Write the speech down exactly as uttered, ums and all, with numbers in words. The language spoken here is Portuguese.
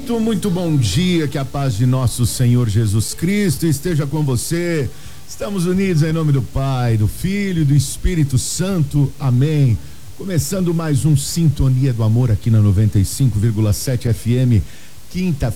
Muito, muito bom dia, que a paz de nosso Senhor Jesus Cristo esteja com você. Estamos unidos em nome do Pai, do Filho e do Espírito Santo. Amém. Começando mais um Sintonia do Amor aqui na noventa e cinco vírgula sete F M, quinta